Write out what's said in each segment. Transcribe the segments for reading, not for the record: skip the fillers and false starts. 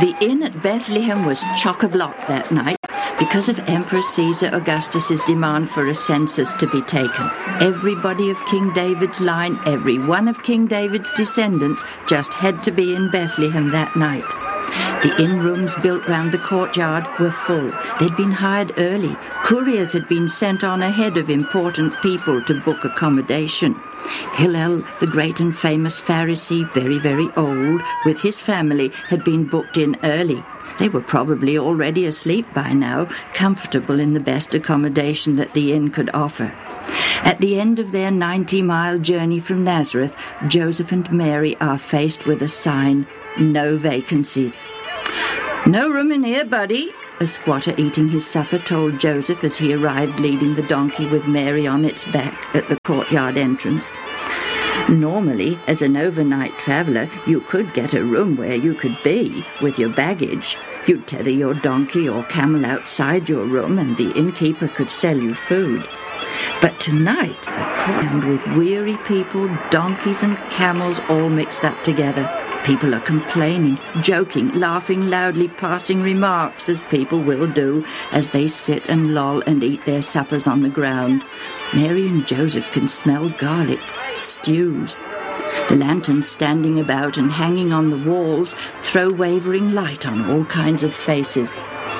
The inn at Bethlehem was chock-a-block that night because of Emperor Caesar Augustus's demand for a census to be taken. Everybody of King David's line, every one of King David's descendants, just had to be in Bethlehem that night. The inn rooms built round the courtyard were full. They'd been hired early. Couriers had been sent on ahead of important people to book accommodation. Hillel, the great and famous Pharisee, very, very old, with his family, had been booked in early. They were probably already asleep by now, comfortable in the best accommodation that the inn could offer. At the end of their 90-mile journey from Nazareth, Joseph and Mary are faced with a sign, "No vacancies." "No room in here, buddy," a squatter eating his supper told Joseph as he arrived leading the donkey with Mary on its back at the courtyard entrance. Normally, as an overnight traveller, you could get a room where you could be with your baggage. You'd tether your donkey or camel outside your room and the innkeeper could sell you food. But tonight, a courtyard with weary people, donkeys and camels all mixed up together. People are complaining, joking, laughing loudly, passing remarks, as people will do, as they sit and loll and eat their suppers on the ground. Mary and Joseph can smell garlic, stews. The lanterns standing about and hanging on the walls throw wavering light on all kinds of faces.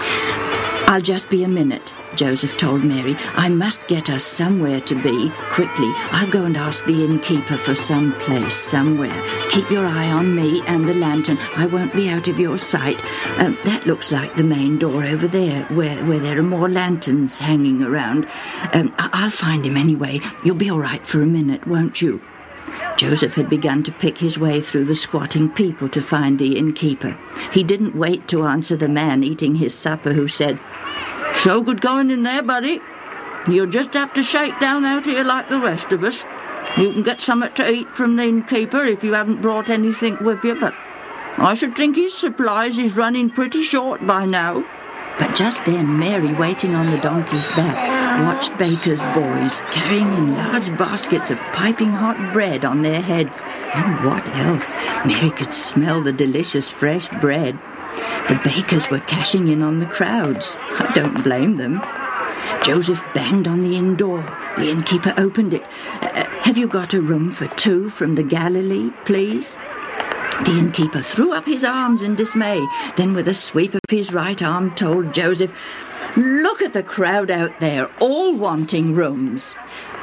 "I'll just be a minute," Joseph told Mary. "I must get us somewhere to be, quickly. I'll go and ask the innkeeper for some place, somewhere. Keep your eye on me and the lantern. I won't be out of your sight. That looks like the main door over there, where there are more lanterns hanging around. I'll find him anyway. You'll be all right for a minute, won't you?" Joseph had begun to pick his way through the squatting people to find the innkeeper. He didn't wait to answer the man eating his supper who said, "So good going in there, buddy. You'll just have to shake down out here like the rest of us. You can get something to eat from the innkeeper if you haven't brought anything with you, but I should think his supplies is running pretty short by now." But just then Mary, waiting on the donkey's back, watched baker's boys carrying in large baskets of piping hot bread on their heads. And what else? Mary could smell the delicious fresh bread. The bakers were cashing in on the crowds. I don't blame them. Joseph banged on the inn door. The innkeeper opened it. "Have you got a room for two from the Galilee, please?" The innkeeper threw up his arms in dismay, then with a sweep of his right arm told Joseph, "Look at the crowd out there, all wanting rooms."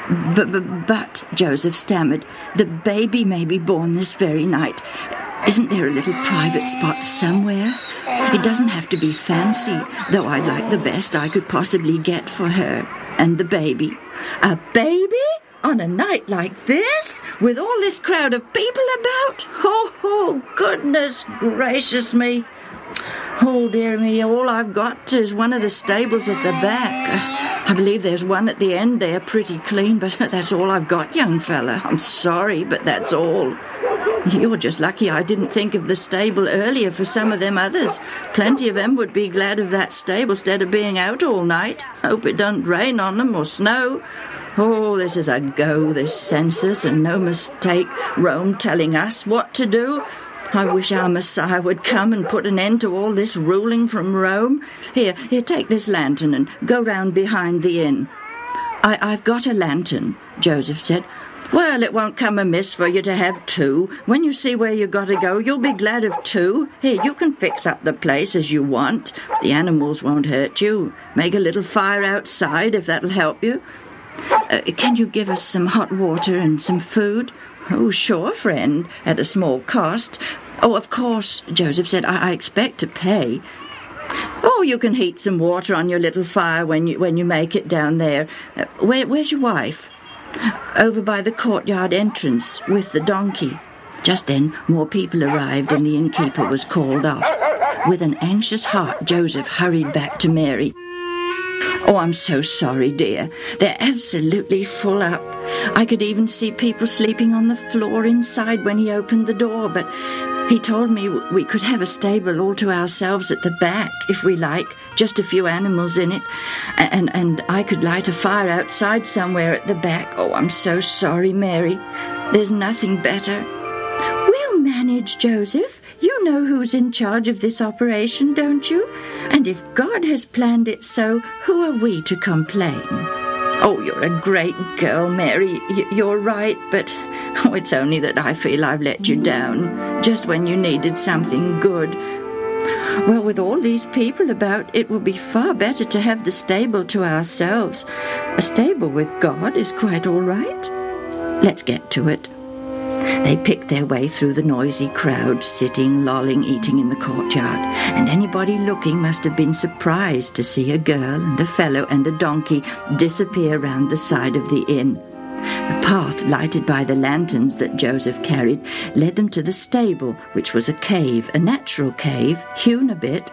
But, Joseph stammered, "the baby may be born this very night. Isn't there a little private spot somewhere? It doesn't have to be fancy, though I'd like the best I could possibly get for her and the baby." "A baby? On a night like this? With all this crowd of people about? Oh, goodness gracious me. Oh, dear me, all I've got is one of the stables at the back. I believe there's one at the end there, pretty clean, but that's all I've got, young fella. I'm sorry, but that's all. You're just lucky I didn't think of the stable earlier for some of them others. Plenty of them would be glad of that stable instead of being out all night. Hope it doesn't rain on them or snow. Oh, this is a go, this census, and no mistake. Rome telling us what to do. I wish our Messiah would come and put an end to all this ruling from Rome. Here, take this lantern and go round behind the inn." I've got a lantern," Joseph said. "Well, it won't come amiss for you to have two. When you see where you got to go, you'll be glad of two. Here, you can fix up the place as you want. The animals won't hurt you. Make a little fire outside if that'll help you. Can you give us some hot water and some food?" "Oh, sure, friend, at a small cost." "Oh, of course," Joseph said. I expect to pay." "Oh, you can heat some water on your little fire when you make it down there. Where's your wife?" "Over by the courtyard entrance with the donkey." Just then, more people arrived and the innkeeper was called off. With an anxious heart, Joseph hurried back to Mary. "Oh, I'm so sorry, dear. They're absolutely full up. I could even see people sleeping on the floor inside when he opened the door, but he told me we could have a stable all to ourselves at the back, if we like, just a few animals in it, and I could light a fire outside somewhere at the back. Oh, I'm so sorry, Mary. There's nothing better." "We'll manage, Joseph. You know who's in charge of this operation, don't you? And if God has planned it so, who are we to complain? Oh, you're a great girl, Mary. You're right, but it's only that I feel I've let you down, just when you needed something good. Well, with all these people about, it will be far better to have the stable to ourselves. A stable with God is quite all right. Let's get to it. They picked their way through the noisy crowd, sitting, lolling, eating in the courtyard, and anybody looking must have been surprised to see a girl and a fellow and a donkey disappear round the side of the inn. The path, lighted by the lanterns that Joseph carried, led them to the stable, which was a cave, a natural cave, hewn a bit.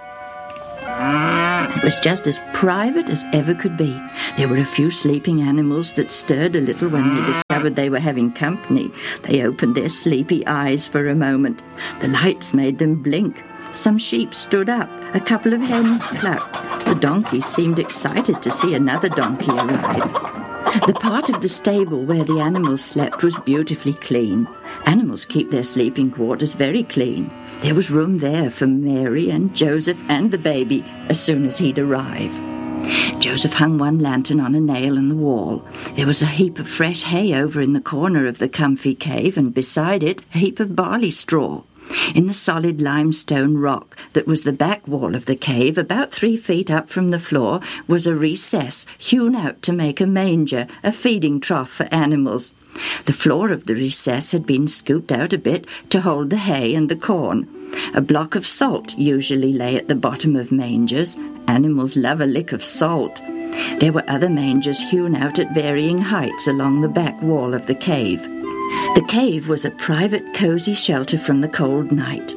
It was just as private as ever could be. There were a few sleeping animals that stirred a little when they discovered they were having company. They opened their sleepy eyes for a moment. The lights made them blink. Some sheep stood up. A couple of hens clucked. The donkeys seemed excited to see another donkey arrive. The part of the stable where the animals slept was beautifully clean. Animals keep their sleeping quarters very clean. There was room there for Mary and Joseph and the baby as soon as he'd arrive. Joseph hung one lantern on a nail in the wall. There was a heap of fresh hay over in the corner of the comfy cave, and beside it a heap of barley straw. In the solid limestone rock that was the back wall of the cave, about 3 feet up from the floor, was a recess hewn out to make a manger, a feeding trough for animals. The floor of the recess had been scooped out a bit to hold the hay and the corn. A block of salt usually lay at the bottom of mangers. Animals love a lick of salt. There were other mangers hewn out at varying heights along the back wall of the cave. The cave was a private, cosy shelter from the cold night.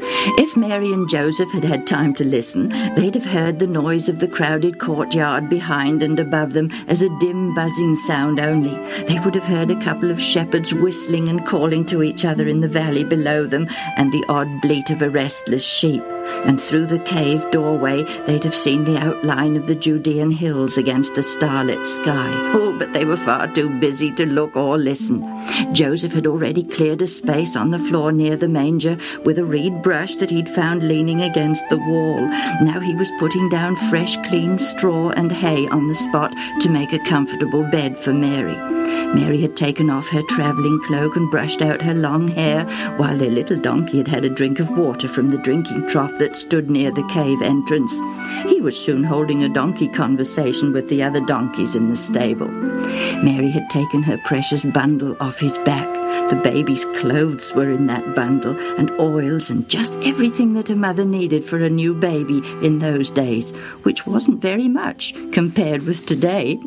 If Mary and Joseph had had time to listen, they'd have heard the noise of the crowded courtyard behind and above them as a dim buzzing sound only. They would have heard a couple of shepherds whistling and calling to each other in the valley below them, and the odd bleat of a restless sheep. And through the cave doorway they'd have seen the outline of the Judean hills against the starlit sky. Oh, but they were far too busy to look or listen. Joseph had already cleared a space on the floor near the manger with a reed brush that he'd found leaning against the wall. Now he was putting down fresh, clean straw and hay on the spot to make a comfortable bed for Mary. Mary had taken off her travelling cloak and brushed out her long hair, while their little donkey had had a drink of water from the drinking trough that stood near the cave entrance. He was soon holding a donkey conversation with the other donkeys in the stable. Mary had taken her precious bundle off his back. The baby's clothes were in that bundle, and oils and just everything that a mother needed for a new baby in those days, which wasn't very much compared with today.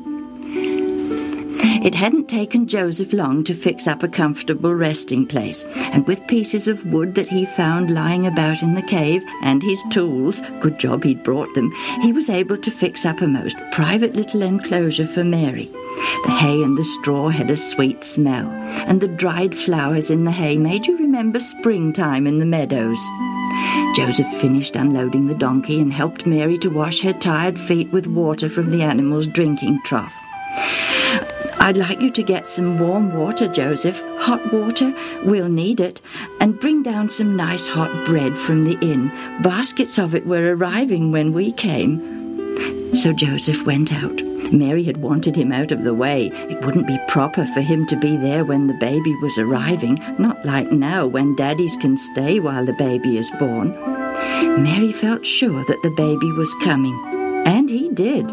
It hadn't taken Joseph long to fix up a comfortable resting place, and with pieces of wood that he found lying about in the cave and his tools, good job he'd brought them, he was able to fix up a most private little enclosure for Mary. The hay and the straw had a sweet smell, and the dried flowers in the hay made you remember springtime in the meadows. Joseph finished unloading the donkey and helped Mary to wash her tired feet with water from the animal's drinking trough. "I'd like you to get some warm water, Joseph. Hot water, we'll need it. And bring down some nice hot bread from the inn. Baskets of it were arriving when we came." So Joseph went out. Mary had wanted him out of the way. It wouldn't be proper for him to be there when the baby was arriving, not like now when daddies can stay while the baby is born. Mary felt sure that the baby was coming, and he did.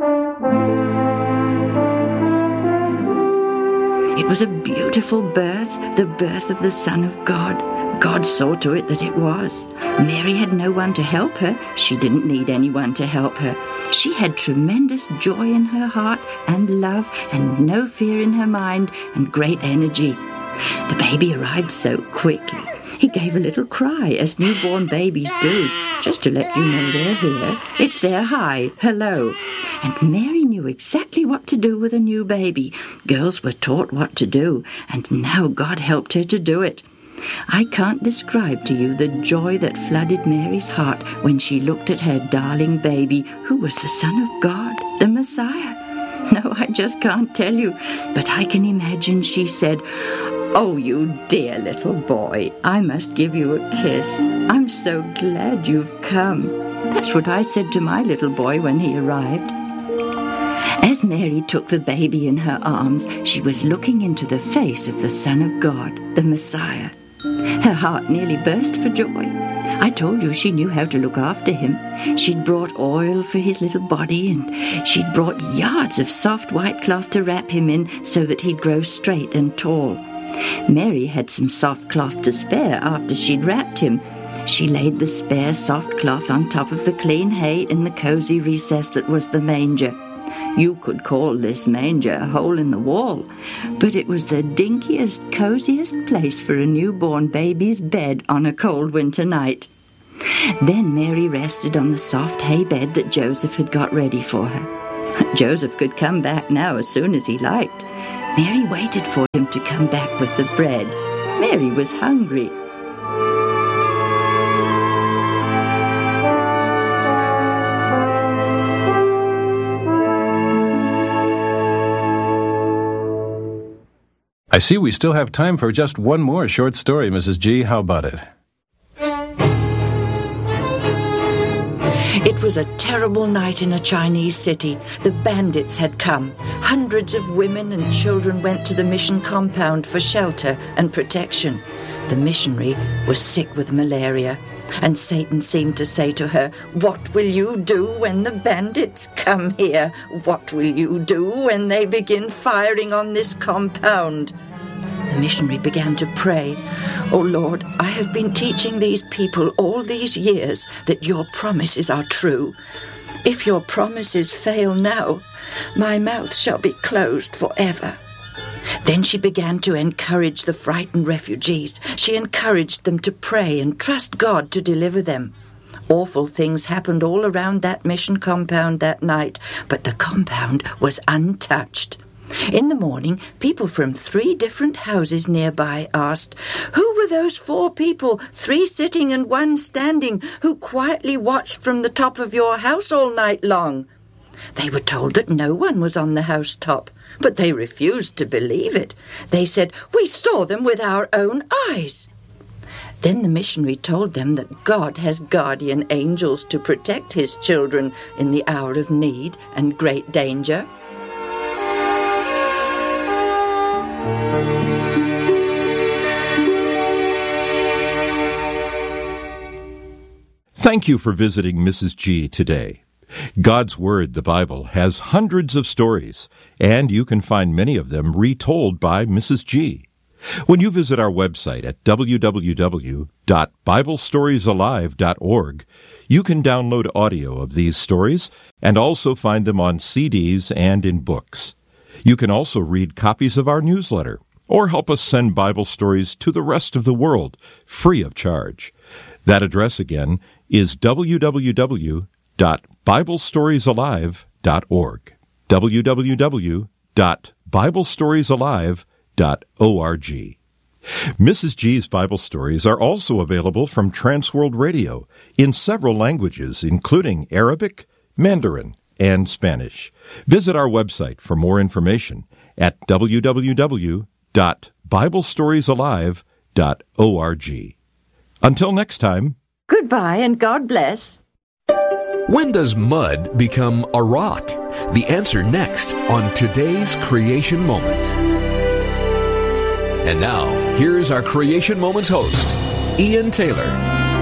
It was a beautiful birth, the birth of the Son of God. God saw to it that it was. Mary had no one to help her. She didn't need anyone to help her. She had tremendous joy in her heart and love and no fear in her mind and great energy. The baby arrived so quickly. He gave a little cry, as newborn babies do, just to let you know they're here. It's their hi, hello. And Mary knew exactly what to do with a new baby. Girls were taught what to do, and now God helped her to do it. I can't describe to you the joy that flooded Mary's heart when she looked at her darling baby, who was the Son of God, the Messiah. No, I just can't tell you, but I can imagine she said, Oh, you dear little boy, I must give you a kiss. I'm so glad you've come. That's what I said to my little boy when he arrived. As Mary took the baby in her arms, she was looking into the face of the Son of God, the Messiah. Her heart nearly burst for joy. I told you she knew how to look after him. She'd brought oil for his little body, and she'd brought yards of soft white cloth to wrap him in so that he'd grow straight and tall. Mary had some soft cloth to spare after she'd wrapped him. She laid the spare soft cloth on top of the clean hay in the cozy recess that was the manger. You could call this manger a hole in the wall, but it was the dinkiest, coziest place for a newborn baby's bed on a cold winter night. Then Mary rested on the soft hay bed that Joseph had got ready for her. Joseph could come back now as soon as he liked. Mary waited for him to come back with the bread. Mary was hungry. I see we still have time for just one more short story, Mrs. G. How about it? It was a terrible night in a Chinese city. The bandits had come. Hundreds of women and children went to the mission compound for shelter and protection. The missionary was sick with malaria, and Satan seemed to say to her, "What will you do when the bandits come here? What will you do when they begin firing on this compound?" The missionary began to pray, "Oh Lord, I have been teaching these people all these years that your promises are true. If your promises fail now, my mouth shall be closed forever." Then she began to encourage the frightened refugees. She encouraged them to pray and trust God to deliver them. Awful things happened all around that mission compound that night, but the compound was untouched. In the morning, people from 3 different houses nearby asked, "Who were those 4 people, 3 sitting and 1 standing, who quietly watched from the top of your house all night long?" They were told that no one was on the housetop, but they refused to believe it. They said, "We saw them with our own eyes." Then the missionary told them that God has guardian angels to protect his children in the hour of need and great danger. Thank you for visiting Mrs. G today. God's Word, the Bible, has hundreds of stories, and you can find many of them retold by Mrs. G. When you visit our website at www.biblestoriesalive.org, you can download audio of these stories and also find them on CDs and in books. You can also read copies of our newsletter or help us send Bible stories to the rest of the world free of charge. That address again is www.biblestoriesalive.org. www.biblestoriesalive.org. Mrs. G's Bible stories are also available from Transworld Radio in several languages, including Arabic, Mandarin, and Spanish. Visit our website for more information at www.biblestoriesalive.org. Until next time. Goodbye and God bless. When does mud become a rock? The answer next on today's Creation Moment. And now, here's our Creation Moments host, Ian Taylor.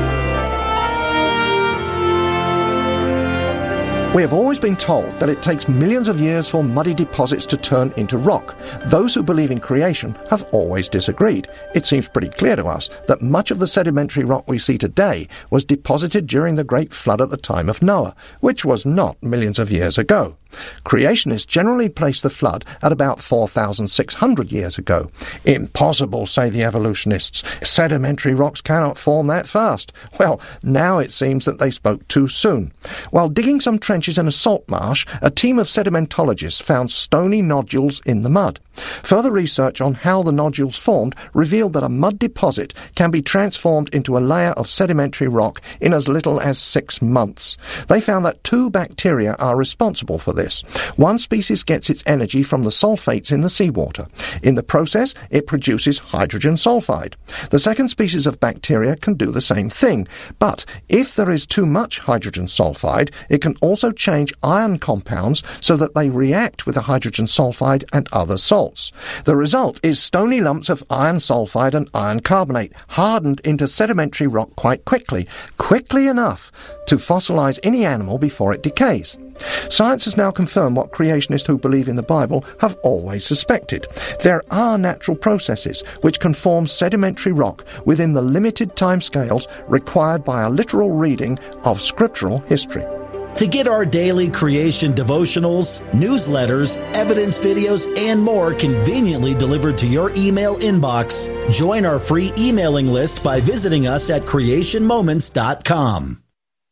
We have always been told that it takes millions of years for muddy deposits to turn into rock. Those who believe in creation have always disagreed. It seems pretty clear to us that much of the sedimentary rock we see today was deposited during the Great Flood at the time of Noah, which was not millions of years ago. Creationists generally place the flood at about 4,600 years ago. Impossible, say the evolutionists. Sedimentary rocks cannot form that fast. Well, now it seems that they spoke too soon. While digging some trenches trenches in a salt marsh, a team of sedimentologists found stony nodules in the mud. Further research on how the nodules formed revealed that a mud deposit can be transformed into a layer of sedimentary rock in as little as 6 months. They found that 2 bacteria are responsible for this. One species gets its energy from the sulfates in the seawater. In the process, it produces hydrogen sulfide. The second species of bacteria can do the same thing, but if there is too much hydrogen sulfide, it can also change iron compounds so that they react with the hydrogen sulfide and other salts. The result is stony lumps of iron sulfide and iron carbonate, hardened into sedimentary rock quite quickly enough to fossilize any animal before it decays. Science has now confirmed what creationists who believe in the Bible have always suspected. There are natural processes which can form sedimentary rock within the limited timescales required by a literal reading of scriptural history. To get our daily creation devotionals, newsletters, evidence videos, and more conveniently delivered to your email inbox, join our free emailing list by visiting us at creationmoments.com.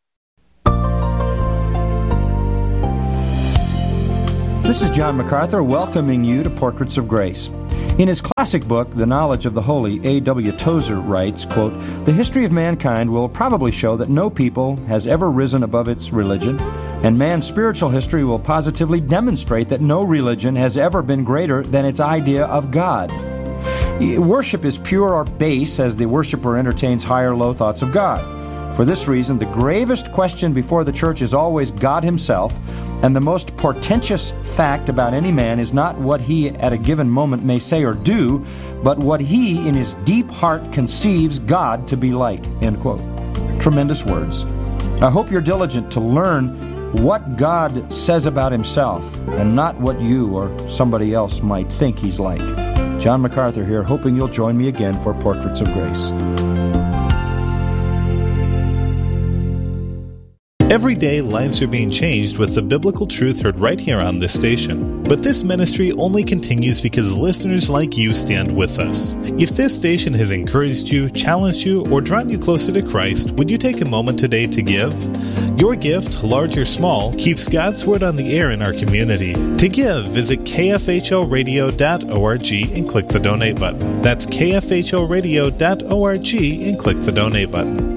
This is John MacArthur welcoming you to Portraits of Grace. In his classic book, The Knowledge of the Holy, A.W. Tozer writes, quote, "The history of mankind will probably show that no people has ever risen above its religion, and man's spiritual history will positively demonstrate that no religion has ever been greater than its idea of God. Worship is pure or base as the worshiper entertains high or low thoughts of God. For this reason, the gravest question before the church is always God himself, and the most portentous fact about any man is not what he at a given moment may say or do, but what he in his deep heart conceives God to be like." End quote. Tremendous words. I hope you're diligent to learn what God says about himself and not what you or somebody else might think he's like. John MacArthur here, hoping you'll join me again for Portraits of Grace. Every day, lives are being changed with the biblical truth heard right here on this station. But this ministry only continues because listeners like you stand with us. If this station has encouraged you, challenged you, or drawn you closer to Christ, would you take a moment today to give? Your gift, large or small, keeps God's Word on the air in our community. To give, visit kfhoradio.org and click the donate button. That's kfhoradio.org and click the donate button.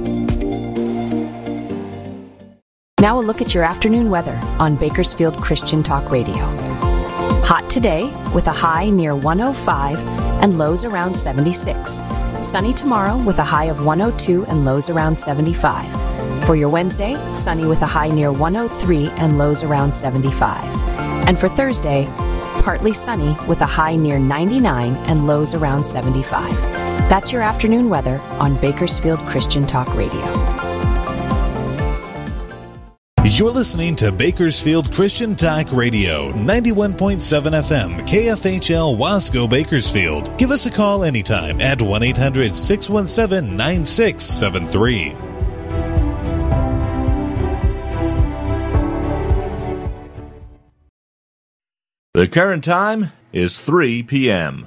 Now a look at your afternoon weather on Bakersfield Christian Talk Radio. Hot today with a high near 105 and lows around 76. Sunny tomorrow with a high of 102 and lows around 75. For your Wednesday, sunny with a high near 103 and lows around 75. And for Thursday, partly sunny with a high near 99 and lows around 75. That's your afternoon weather on Bakersfield Christian Talk Radio. You're listening to Bakersfield Christian Talk Radio, 91.7 FM, KFHL Wasco, Bakersfield. Give us a call anytime at 1-800-617-9673. The current time is 3 p.m.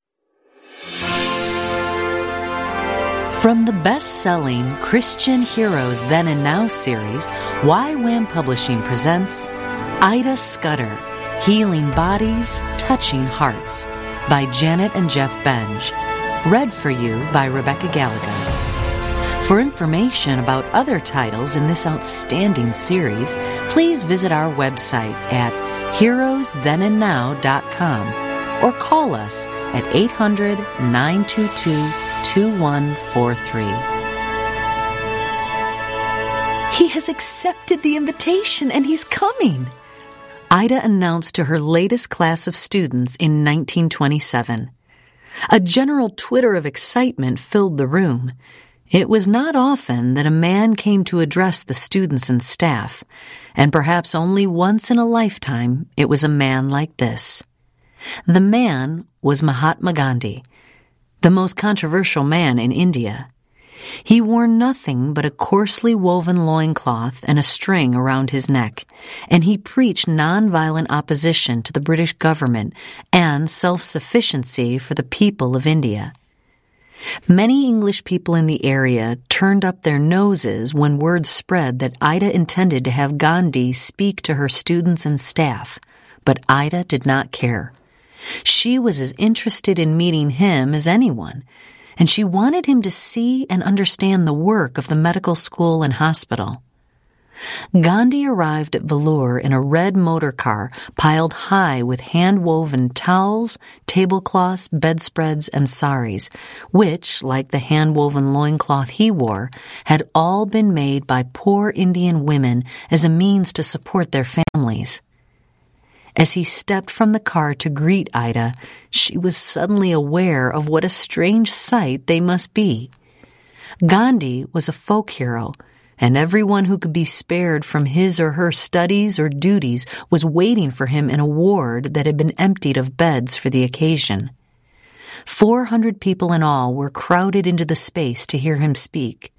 From the best-selling Christian Heroes Then and Now series, YWAM Publishing presents Ida Scudder, Healing Bodies, Touching Hearts, by Janet and Jeff Benge. Read for you by Rebecca Gallagher. For information about other titles in this outstanding series, please visit our website at heroesthenandnow.com or call us at 800-922-2143. He has accepted the invitation and he's coming, Ida announced to her latest class of students in 1927. A general twitter of excitement filled the room. It was not often that a man came to address the students and staff, and perhaps only once in a lifetime it was a man like this. The man was Mahatma Gandhi, the most controversial man in India. He wore nothing but a coarsely woven loincloth and a string around his neck, and he preached nonviolent opposition to the British government and self-sufficiency for the people of India. Many English people in the area turned up their noses when word spread that Ida intended to have Gandhi speak to her students and staff, but Ida did not care. She was as interested in meeting him as anyone, and she wanted him to see and understand the work of the medical school and hospital. Gandhi arrived at Vellore in a red motor car piled high with hand-woven towels, tablecloths, bedspreads, and saris, which, like the hand-woven loincloth he wore, had all been made by poor Indian women as a means to support their families. As he stepped from the car to greet Ida, she was suddenly aware of what a strange sight they must be. Gandhi was a folk hero, and everyone who could be spared from his or her studies or duties was waiting for him in a ward that had been emptied of beds for the occasion. 400 people in all were crowded into the space to hear him speak.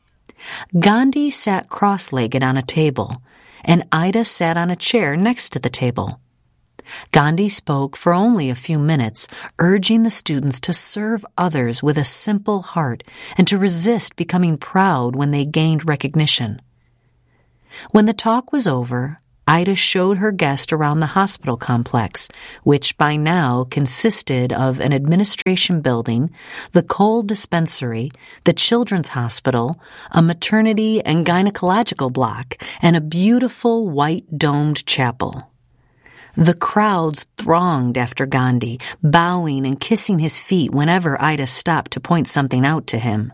Gandhi sat cross-legged on a table, and Ida sat on a chair next to the table. Gandhi spoke for only a few minutes, urging the students to serve others with a simple heart and to resist becoming proud when they gained recognition. When the talk was over, Ida showed her guest around the hospital complex, which by now consisted of an administration building, the coal dispensary, the children's hospital, a maternity and gynecological block, and a beautiful white-domed chapel. The crowds thronged after Gandhi, bowing and kissing his feet whenever Ida stopped to point something out to him.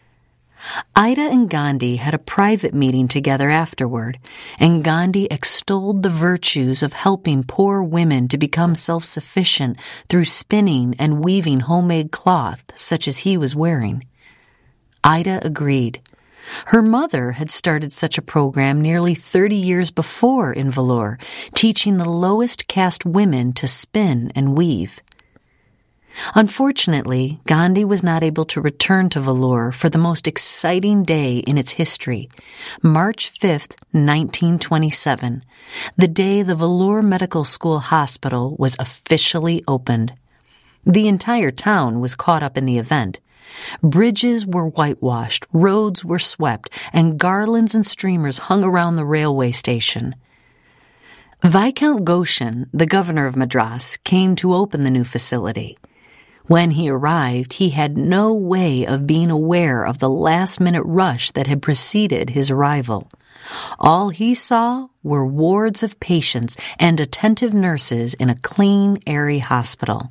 Ida and Gandhi had a private meeting together afterward, and Gandhi extolled the virtues of helping poor women to become self-sufficient through spinning and weaving homemade cloth such as he was wearing. Ida agreed. Her mother had started such a program nearly 30 years before in Vellore, teaching the lowest caste women to spin and weave. Unfortunately, Gandhi was not able to return to Vellore for the most exciting day in its history, March 5th, 1927, the day the Vellore Medical School Hospital was officially opened. The entire town was caught up in the event. Bridges were whitewashed, roads were swept, and garlands and streamers hung around the railway station. Viscount Goshen, the governor of Madras, came to open the new facility. When he arrived, he had no way of being aware of the last-minute rush that had preceded his arrival. All he saw were wards of patients and attentive nurses in a clean, airy hospital.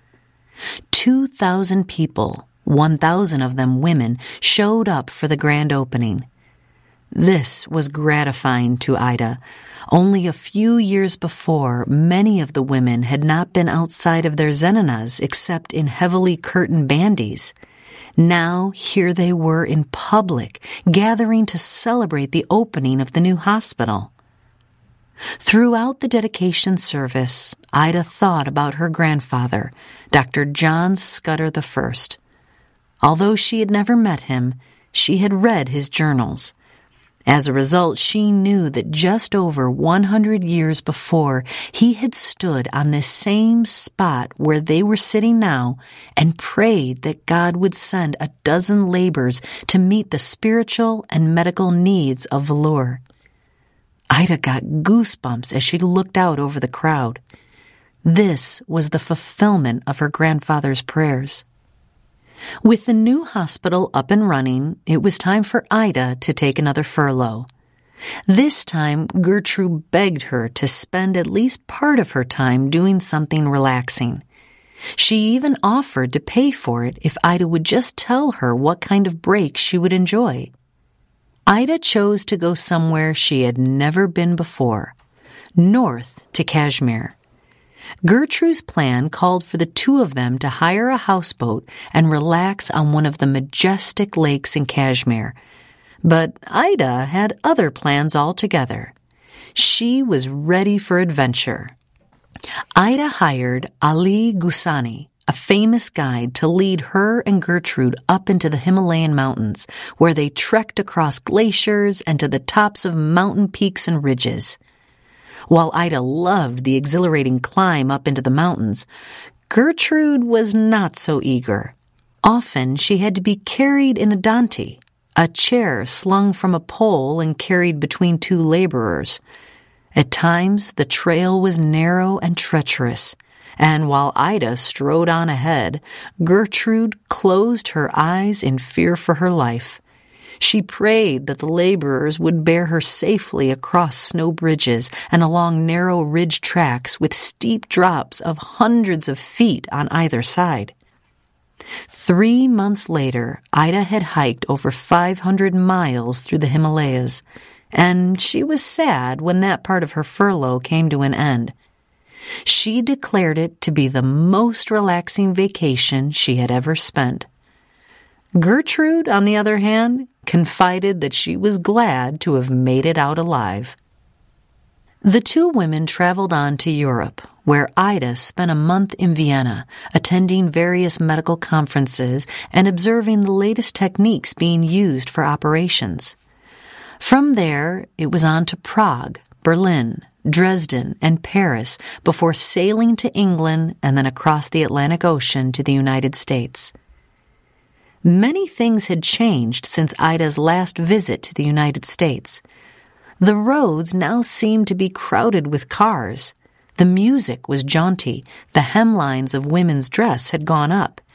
2,000 people, 1,000 of them women, showed up for the grand opening. This was gratifying to Ida. Only a few years before, many of the women had not been outside of their zenanas except in heavily curtained bandies. Now here they were in public, gathering to celebrate the opening of the new hospital. Throughout the dedication service, Ida thought about her grandfather, Dr. John Scudder I. Although she had never met him, she had read his journals. As a result, she knew that just over 100 years before, he had stood on this same spot where they were sitting now and prayed that God would send a dozen laborers to meet the spiritual and medical needs of Vellore. Ida got goosebumps as she looked out over the crowd. This was the fulfillment of her grandfather's prayers. With the new hospital up and running, it was time for Ida to take another furlough. This time, Gertrude begged her to spend at least part of her time doing something relaxing. She even offered to pay for it if Ida would just tell her what kind of break she would enjoy. Ida chose to go somewhere she had never been before, north to Kashmir. Gertrude's plan called for the two of them to hire a houseboat and relax on one of the majestic lakes in Kashmir. But Ida had other plans altogether. She was ready for adventure. Ida hired Ali Gusani, a famous guide, to lead her and Gertrude up into the Himalayan mountains, where they trekked across glaciers and to the tops of mountain peaks and ridges. While Ida loved the exhilarating climb up into the mountains, Gertrude was not so eager. Often she had to be carried in a dante, a chair slung from a pole and carried between two laborers. At times the trail was narrow and treacherous, and while Ida strode on ahead, Gertrude closed her eyes in fear for her life. She prayed that the laborers would bear her safely across snow bridges and along narrow ridge tracks with steep drops of hundreds of feet on either side. 3 months later, Ida had hiked over 500 miles through the Himalayas, and she was sad when that part of her furlough came to an end. She declared it to be the most relaxing vacation she had ever spent. Gertrude, on the other hand, confided that she was glad to have made it out alive. The two women traveled on to Europe, where Ida spent a month in Vienna, attending various medical conferences and observing the latest techniques being used for operations. From there, it was on to Prague, Berlin, Dresden, and Paris before sailing to England and then across the Atlantic Ocean to the United States. Many things had changed since Ida's last visit to the United States. The roads now seemed to be crowded with cars. The music was jaunty, the hemlines of women's dress had gone up,